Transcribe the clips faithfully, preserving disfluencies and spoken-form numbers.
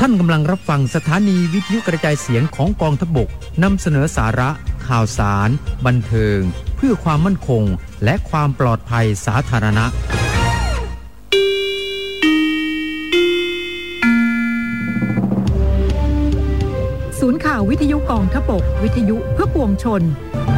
านกำลังรับฟังสถานีวิทยุกระจายเสียงของกองทัพบกนำเสนอสาระข่าวสารบันเทิงเพื่อความมั่นคงและความปลอดภัยสาธารณะศูนย์ข่าววิทยุกองทัพบกวิทยุเพื่อปวงชน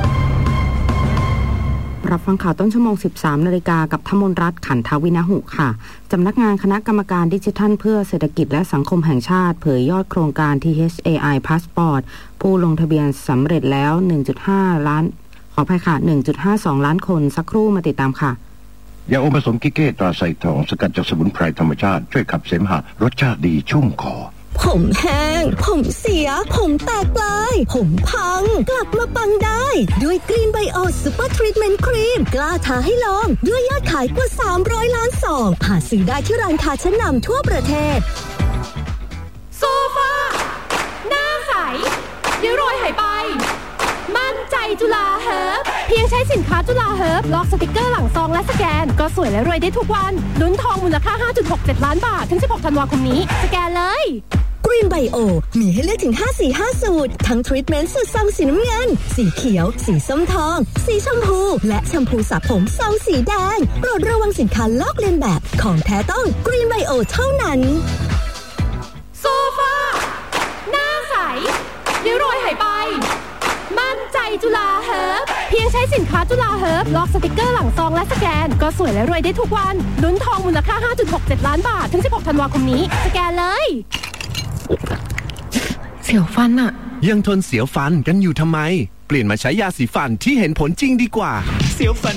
รับฟังข่าวต้นชั่วโมง สิบสามนาฬิกากับธมนรัตน์ขันทวินหุค่ะสำนักงานคณะกรรมการดิจิทัลเพื่อเศรษฐกิจและสังคมแห่งชาติเผยยอดโครงการ ที เอช เอ ไอ Passport ผู้ลงทะเบียนสำเร็จแล้ว หนึ่งจุดห้า ล้านขออภัยค่ะ หนึ่งจุดห้าสอง ล้านคนสักครู่มาติดตามค่ะยาอมผสมกิเก้ตราไซทองสกัดจากสมุนไพรธรรมชาติช่วยขับเสมหะรสชาติดีชุ่มคอผมแห้งผมเสียผมแตกปลายผมพังกลับมาปังได้ด้วยกรีนไบโอซูเปอร์ทรีทเมนต์ครีมกล้าท้าให้ลองด้วยยอดขายกว่าสามร้อยล้านซองหาซื้อได้ที่ร้านค้าชั้นนำทั่วประเทศโซฟาหน้าใสเดี๋ยวรอยหายไปมั่นใจจุฬาเฮิร์บเพียงใช้สินค้าจุฬาเฮิร์บลอกสติกเกอร์หลังซองและสแกนก็สวยและรวยได้ทุกวันลุ้นทองมูลค่า ห้าจุดหกเจ็ด ล้านบาทถึงสิบหกธันวาคมนี้สแกนเลยกรีนไบโอมีให้เลือกถึงห้าสีห้าสูตรทั้งทรีทเมนต์สูตรซองสีน้ำเงินสีเขียวสีส้มทองสีชมพูและแชมพูสระผมซองสีแดงโปรดระวังสินค้าลอกเลียนแบบของแท้ต้องกรีนไบโอเท่านั้นโซฟาหน้าใสเดี๋ยวรอยหายไปมั่นใจจุฬาเฮิร์บเพียงใช้สินค้าจุฬาเฮิร์บลอกสติกเกอร์หลังซองและสแกนก็สวยและรวยได้ทุกวันลุ้นทองมูลค่า ห้าจุดหกเจ็ด ล้านบาทถึงสิบหกธันวาคมนี้สแกนเลยเสียวฟันอะยังทนเสียวฟันกันอยู่ทำไมเปลี่ยนมาใช้ยาสีฟันที่เห็นผลจริงดีกว่าเสียวฟัน